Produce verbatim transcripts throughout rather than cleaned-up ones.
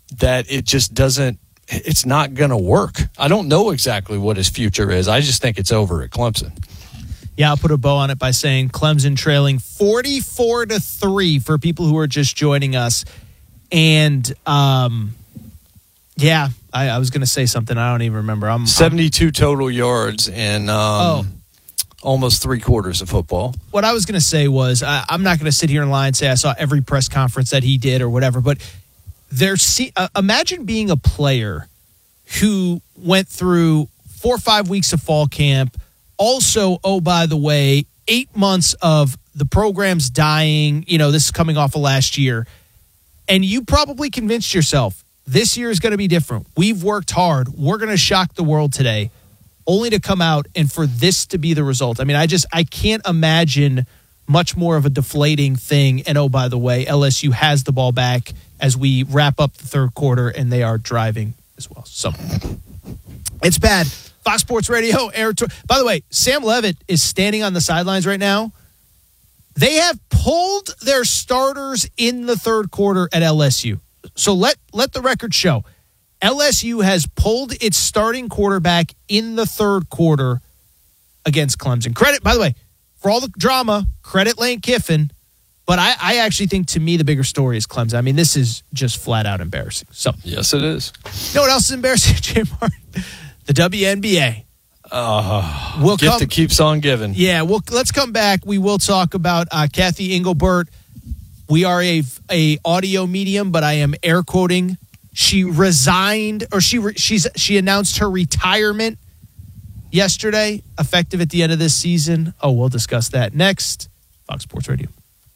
that it just doesn't, it's not going to work. I don't know exactly what his future is. I just think it's over at Clemson. Yeah, I'll put a bow on it by saying Clemson trailing forty-four to three for people who are just joining us. And, um, yeah, I, I was going to say something. I don't even remember. I'm seventy-two I'm, total yards and um, oh. almost three quarters of football. What I was going to say was I, I'm not going to sit here and lie and say I saw every press conference that he did or whatever, but there's uh, imagine being a player who went through four or five weeks of fall camp. Also, oh, by the way, eight months of the program's dying. You know, this is coming off of last year. And you probably convinced yourself this year is going to be different. We've worked hard. We're going to shock the world today, only to come out and for this to be the result. I mean, I just, I can't imagine much more of a deflating thing. And oh, by the way, L S U has the ball back as we wrap up the third quarter and they are driving as well. So it's bad. Fox Sports Radio. Air to- By the way, Sam Levitt is standing on the sidelines right now. They have pulled their starters in the third quarter at L S U. So let, let the record show. L S U has pulled its starting quarterback in the third quarter against Clemson. Credit, by the way, for all the drama, credit Lane Kiffin. But I, I actually think, to me, the bigger story is Clemson. I mean, this is just flat out embarrassing. So yes, it is. You know what else is embarrassing, Jay Martin? The W N B A. Uh, we'll gift come, that keeps on giving. Yeah, well, let's come back. We will talk about uh, Kathy Engelbert. We are a, a audio medium, but I am air quoting. She resigned, or she re, she's she announced her retirement yesterday, effective at the end of this season. Oh, we'll discuss that next. Fox Sports Radio.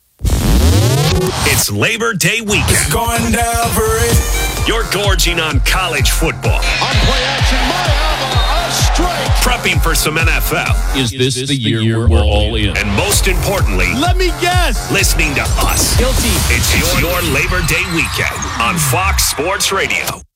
It's Labor Day weekend. It's going down for it. You're gorging on college football. On play action, Mayava, a strike. Prepping for some N F L. Is this, is this the, the year, year we're all in? And most importantly, let me guess, listening to us. Guilty. It's your, your Labor Day weekend on Fox Sports Radio.